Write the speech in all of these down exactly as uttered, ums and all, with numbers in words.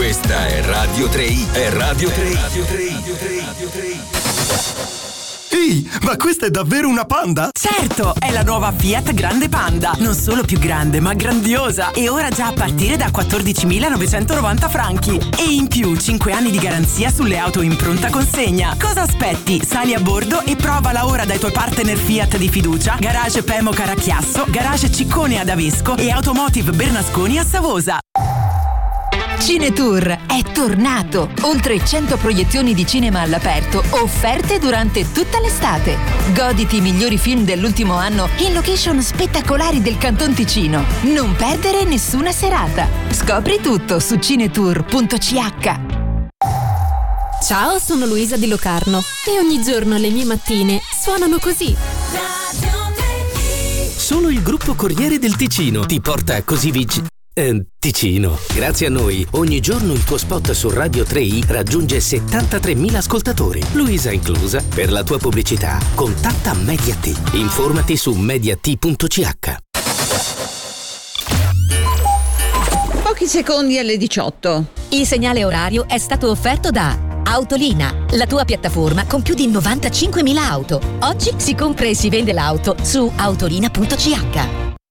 Questa è Radio tre i, è Radio tre i. Radio tre i. Radio tre i. Ehi, ma questa è davvero una Panda? Certo, è la nuova Fiat Grande Panda. Non solo più grande, ma grandiosa. E ora già a partire da quattordicimilanovecentonovanta franchi. E in più cinque anni di garanzia sulle auto in pronta consegna. Cosa aspetti? Sali a bordo e provala ora dai tuoi partner Fiat di fiducia, Garage Pemo Caracchiasso, Garage Ciccone ad Avesco e Automotive Bernasconi a Savosa. Cinetour è tornato! Oltre cento proiezioni di cinema all'aperto offerte durante tutta l'estate. Goditi i migliori film dell'ultimo anno in location spettacolari del Canton Ticino. Non perdere nessuna serata. Scopri tutto su cinetour punto c h. Ciao, sono Luisa Di Locarno e ogni giorno le mie mattine suonano così. Solo il gruppo Corriere del Ticino ti porta così vicino. Eh, Ticino. Grazie a noi, ogni giorno il tuo spot su Radio tre i raggiunge settantatremila ascoltatori, Luisa inclusa. Per la tua pubblicità, contatta Mediat. Informati su mediat punto c h. Pochi secondi alle diciotto. Il segnale orario è stato offerto da Autolina, la tua piattaforma con più di novantacinquemila auto. Oggi si compra e si vende l'auto su autolina punto c h.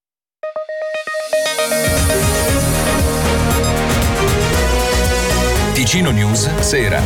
Ticino News Sera.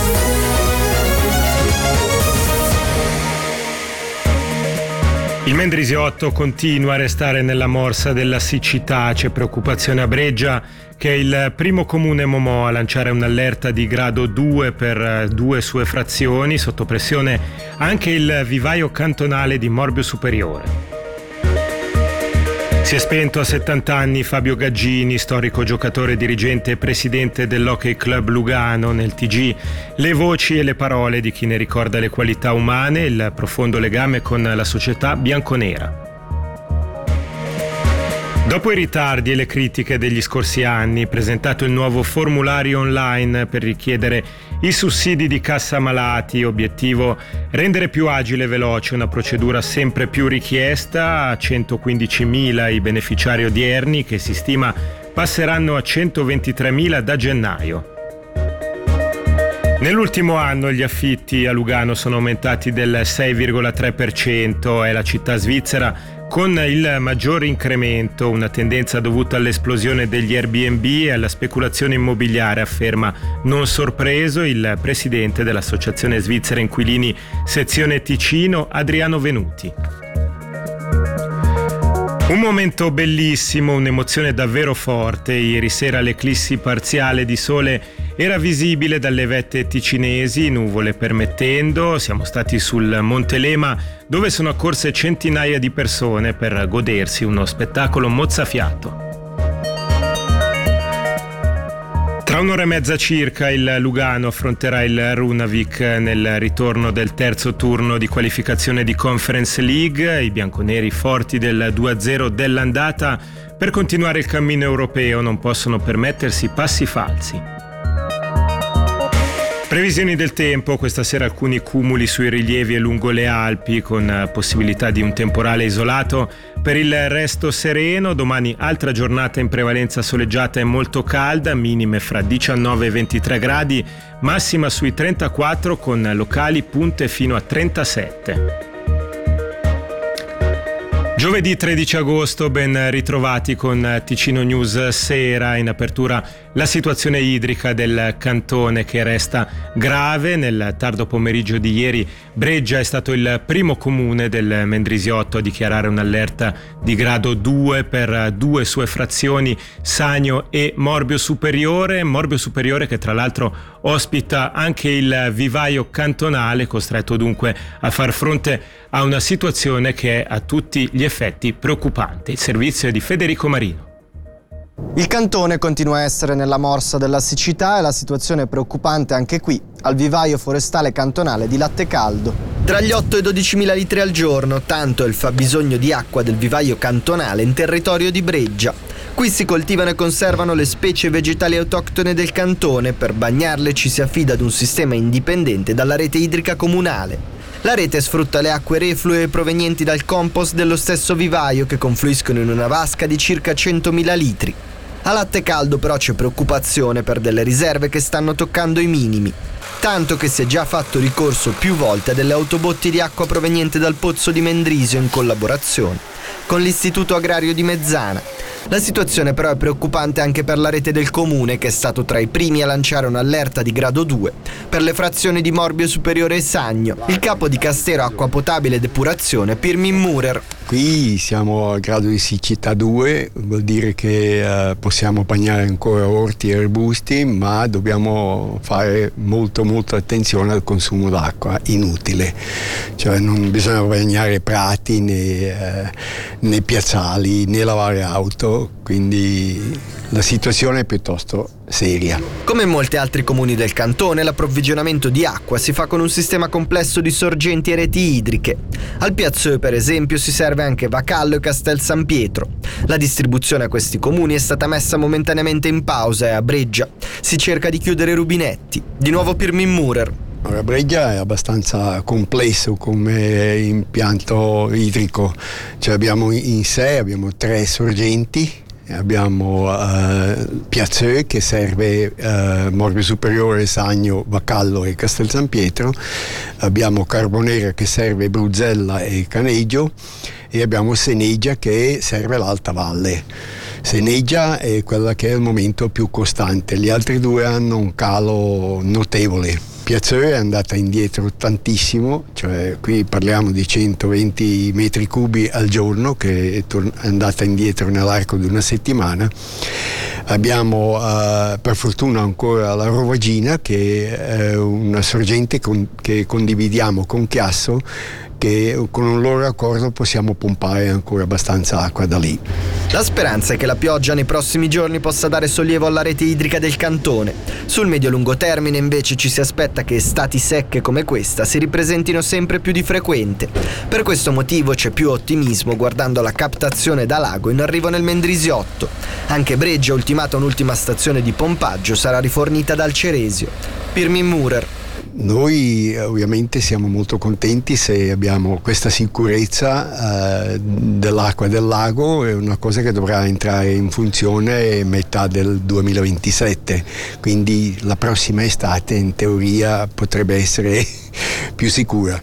Il Mendrisiotto continua a restare nella morsa della siccità. C'è preoccupazione a Breggia, che è il primo comune Momò a lanciare un'allerta di grado due per due sue frazioni. Sotto pressione anche il vivaio cantonale di Morbio Superiore. Si è spento a settanta anni Fabio Gaggini, storico giocatore, dirigente e presidente dell'Hockey Club Lugano. Nel T G le voci e le parole di chi ne ricorda le qualità umane e il profondo legame con la società bianconera. Dopo i ritardi e le critiche degli scorsi anni, presentato il nuovo formulario online per richiedere i sussidi di cassa malati, obiettivo rendere più agile e veloce una procedura sempre più richiesta. A centoquindicimila i beneficiari odierni, che si stima passeranno a centoventitremila da gennaio. Nell'ultimo anno gli affitti a Lugano sono aumentati del sei virgola tre per cento, è la città svizzera con il maggior incremento, una tendenza dovuta all'esplosione degli Airbnb e alla speculazione immobiliare, afferma non sorpreso il presidente dell'Associazione Svizzera Inquilini Sezione Ticino, Adriano Venuti. Un momento bellissimo, un'emozione davvero forte. Ieri sera l'eclissi parziale di sole era visibile dalle vette ticinesi, nuvole permettendo. Siamo stati sul Monte Lema, dove sono accorse centinaia di persone per godersi uno spettacolo mozzafiato. Tra un'ora e mezza circa il Lugano affronterà il Runavik nel ritorno del terzo turno di qualificazione di Conference League. I bianconeri, forti del due a zero dell'andata, per continuare il cammino europeo non possono permettersi passi falsi. Previsioni del tempo: questa sera alcuni cumuli sui rilievi e lungo le Alpi, con possibilità di un temporale isolato. Per il resto sereno. Domani altra giornata in prevalenza soleggiata e molto calda, minime fra diciannove e ventitré gradi, massima sui trentaquattro con locali punte fino a trentasette. Giovedì tredici agosto, ben ritrovati con Ticino News Sera. In apertura la situazione idrica del cantone, che resta grave. Nel tardo pomeriggio di ieri Breggia è stato il primo comune del Mendrisiotto a dichiarare un'allerta di grado due per due sue frazioni, Sagno e Morbio Superiore. Morbio Superiore che tra l'altro ospita anche il vivaio cantonale, costretto dunque a far fronte a una situazione che è a tutti gli effetti preoccupante. Il servizio è di Federico Marino. Il cantone continua a essere nella morsa della siccità e la situazione è preoccupante anche qui, al vivaio forestale cantonale di Latte Caldo. Tra gli otto e dodicimila litri al giorno, tanto è il fabbisogno di acqua del vivaio cantonale in territorio di Breggia. Qui si coltivano e conservano le specie vegetali autoctone del cantone. Per bagnarle ci si affida ad un sistema indipendente dalla rete idrica comunale. La rete sfrutta le acque reflue provenienti dal compost dello stesso vivaio, che confluiscono in una vasca di circa centomila litri. A Latte Caldo però c'è preoccupazione per delle riserve che stanno toccando i minimi, tanto che si è già fatto ricorso più volte a delle autobotti di acqua proveniente dal pozzo di Mendrisio in collaborazione con l'Istituto Agrario di Mezzana. La situazione però è preoccupante anche per la rete del comune, che è stato tra i primi a lanciare un'allerta di grado due per le frazioni di Morbio Superiore e Sagno. Il capo di Castero Acqua Potabile e Depurazione, Pirmin Murer. Qui siamo a grado di siccità due, vuol dire che eh, possiamo bagnare ancora orti e arbusti, ma dobbiamo fare molto molta attenzione al consumo d'acqua inutile, cioè non bisogna bagnare prati né, eh, né piazzali né lavare auto, quindi la situazione è piuttosto seria. Come in molti altri comuni del cantone, l'approvvigionamento di acqua si fa con un sistema complesso di sorgenti e reti idriche. Al Piazzeu, per esempio, si serve anche Vacallo e Castel San Pietro. La distribuzione a questi comuni è stata messa momentaneamente in pausa e a Breggia si cerca di chiudere i rubinetti. Di nuovo Pirmin Murer. Ora, Breggia è abbastanza complesso come impianto idrico, cioè abbiamo in sé abbiamo tre sorgenti. Abbiamo uh, Piazzeu che serve uh, Morbio Superiore, Sagno, Vacallo e Castel San Pietro, abbiamo Carbonera che serve Bruzzella e Caneggio e abbiamo Seneggia che serve l'Alta Valle. Seneggia è quella che è al momento più costante, gli altri due hanno un calo notevole. Piazzeu è andata indietro tantissimo, cioè qui parliamo di centoventi metri cubi al giorno, che è andata indietro nell'arco di una settimana. Abbiamo uh, per fortuna ancora la Rovagina, che è una sorgente con, che condividiamo con Chiasso, che con un loro accordo possiamo pompare ancora abbastanza acqua da lì. La speranza è che la pioggia nei prossimi giorni possa dare sollievo alla rete idrica del cantone. Sul medio-lungo termine invece ci si aspetta che estati secche come questa si ripresentino sempre più di frequente. Per questo motivo c'è più ottimismo guardando la captazione da lago in arrivo nel Mendrisiotto. Anche Breggia, ultimata un'ultima stazione di pompaggio, sarà rifornita dal Ceresio. Pirmin Murer. Noi ovviamente siamo molto contenti se abbiamo questa sicurezza eh, dell'acqua del lago, è una cosa che dovrà entrare in funzione metà del duemilaventisette, quindi la prossima estate in teoria potrebbe essere più sicura.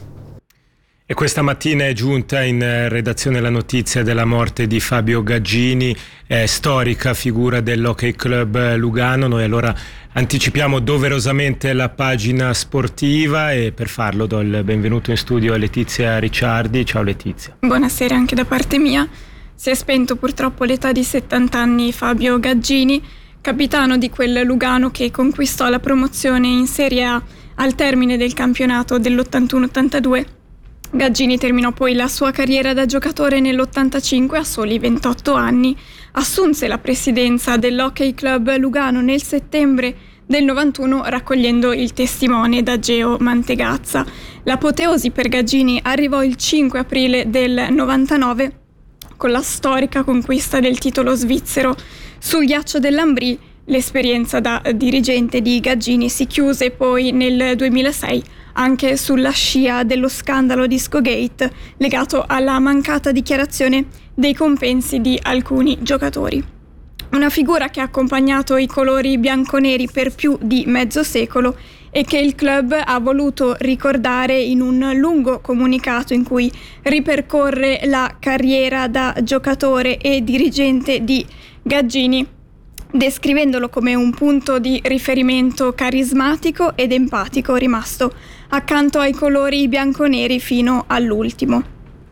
E questa mattina è giunta in redazione la notizia della morte di Fabio Gaggini, eh, storica figura dell'Hockey Club Lugano. Noi allora anticipiamo doverosamente la pagina sportiva e per farlo do il benvenuto in studio a Letizia Ricciardi. Ciao Letizia. Buonasera anche da parte mia. Si è spento purtroppo all'età di settanta anni Fabio Gaggini, capitano di quel Lugano che conquistò la promozione in Serie A al termine del campionato dell'ottantuno ottantadue. Gaggini terminò poi la sua carriera da giocatore nell'ottantacinque a soli ventotto anni, assunse la presidenza dell'Hockey Club Lugano nel settembre del novantuno raccogliendo il testimone da Geo Mantegazza. L'apoteosi per Gaggini arrivò il cinque aprile del novantanove con la storica conquista del titolo svizzero. Sul ghiaccio dell'Ambrì l'esperienza da dirigente di Gaggini si chiuse poi nel duemilasei anche sulla scia dello scandalo Discogate legato alla mancata dichiarazione dei compensi di alcuni giocatori. Una figura che ha accompagnato i colori bianconeri per più di mezzo secolo e che il club ha voluto ricordare in un lungo comunicato in cui ripercorre la carriera da giocatore e dirigente di Gaggini, descrivendolo come un punto di riferimento carismatico ed empatico rimasto accanto ai colori bianconeri fino all'ultimo.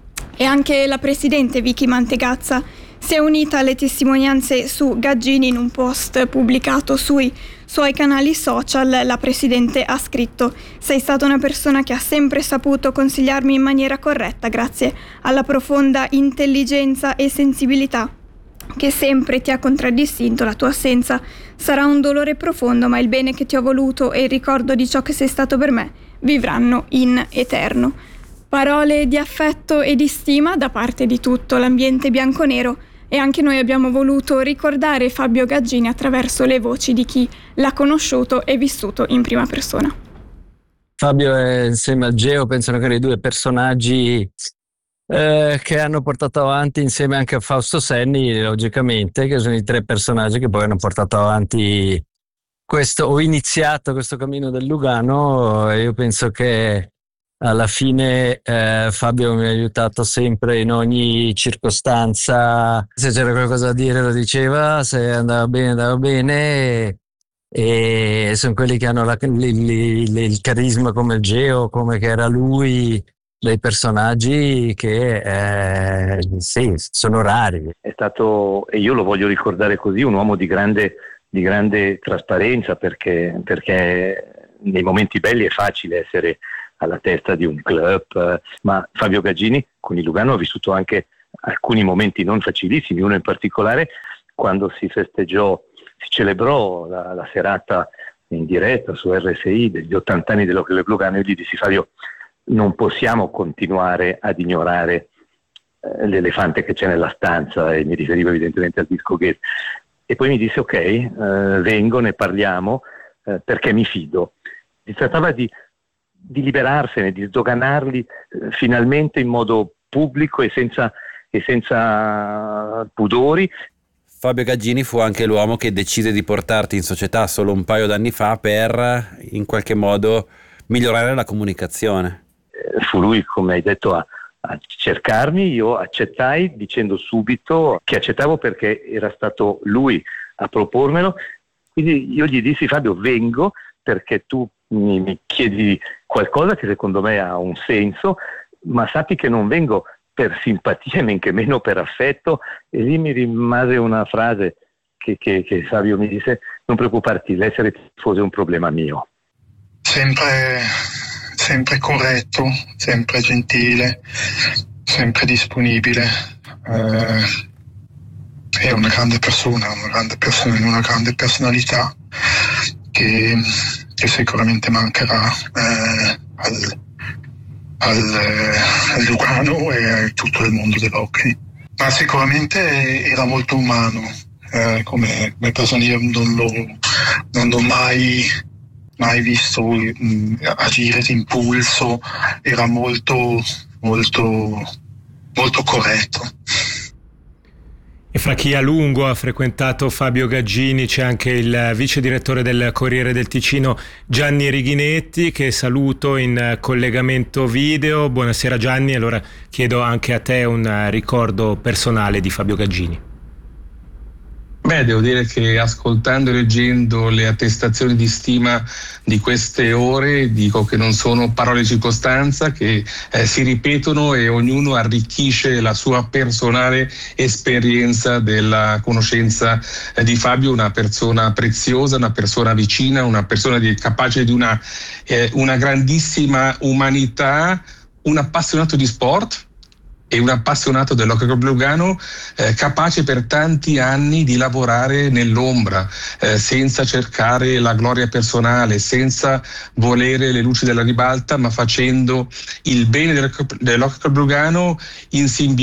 E anche la presidente Vicky Mantegazza si è unita alle testimonianze su Gaggini. In un post pubblicato sui suoi canali social la presidente ha scritto: «Sei stata una persona che ha sempre saputo consigliarmi in maniera corretta grazie alla profonda intelligenza e sensibilità che sempre ti ha contraddistinto. La tua assenza sarà un dolore profondo, ma il bene che ti ho voluto e il ricordo di ciò che sei stato per me vivranno in eterno». Parole di affetto e di stima da parte di tutto l'ambiente bianconero, e anche noi abbiamo voluto ricordare Fabio Gaggini attraverso le voci di chi l'ha conosciuto e vissuto in prima persona. Fabio è, insieme a Geo, penso che i due personaggi eh, che hanno portato avanti insieme anche a Fausto Senni, logicamente, che sono i tre personaggi che poi hanno portato avanti questo, ho iniziato questo cammino del Lugano. E io penso che alla fine eh, Fabio mi ha aiutato sempre in ogni circostanza, se c'era qualcosa da dire lo diceva, se andava bene andava bene, e, e sono quelli che hanno la, li, li, li, il carisma come il Geo, come che era lui, dei personaggi che eh, sì, sono rari. È stato, e io lo voglio ricordare così, un uomo di grande, di grande trasparenza, perché, perché nei momenti belli è facile essere alla testa di un club, ma Fabio Gaggini con il Lugano ha vissuto anche alcuni momenti non facilissimi, uno in particolare quando si festeggiò, si celebrò la, la serata in diretta su R S I degli ottanta anni dello Club Lugano. Io gli dissi: Fabio, non possiamo continuare ad ignorare eh, l'elefante che c'è nella stanza, e mi riferivo evidentemente al disco gay. E poi mi disse: ok, eh, vengo, ne parliamo, eh, perché mi fido. Si trattava di di liberarsene, di sdoganarli eh, finalmente in modo pubblico e senza, e senza pudori. Fabio Gaggini fu anche l'uomo che decise di portarti in società solo un paio d'anni fa per in qualche modo migliorare la comunicazione. Eh, fu lui, come hai detto, a, a cercarmi, io accettai dicendo subito che accettavo perché era stato lui a propormelo. Quindi io gli dissi: Fabio, vengo perché tu mi, mi chiedi qualcosa che secondo me ha un senso, ma sappi che non vengo per simpatia, men che meno per affetto. E lì mi rimase una frase che, che, che Fabio mi disse: non preoccuparti, l'essere tifoso è un problema mio. Sempre, sempre corretto, sempre gentile, sempre disponibile. Eh, è una grande persona, una grande persona, una grande personalità che che sicuramente mancherà eh, al, al, eh, al Lugano e a tutto il mondo dell'hockey. Ma sicuramente era molto umano, eh, come, come persona. Io non l'ho, non l'ho mai, mai visto mh, agire d'impulso, era molto, molto, molto corretto. E fra chi a lungo ha frequentato Fabio Gaggini c'è anche il vice direttore del Corriere del Ticino Gianni Righinetti, che saluto in collegamento video. Buonasera Gianni, allora chiedo anche a te un ricordo personale di Fabio Gaggini. Beh, devo dire che ascoltando e leggendo le attestazioni di stima di queste ore, dico che non sono parole di circostanza, che eh, si ripetono e ognuno arricchisce la sua personale esperienza della conoscenza eh, di Fabio, una persona preziosa, una persona vicina, una persona di, capace di una, eh, una grandissima umanità, un appassionato di sport e un appassionato dell'Hockey Club Lugano, eh, capace per tanti anni di lavorare nell'ombra, eh, senza cercare la gloria personale, senza volere le luci della ribalta, ma facendo il bene dell'Hockey Club Lugano in simbiosi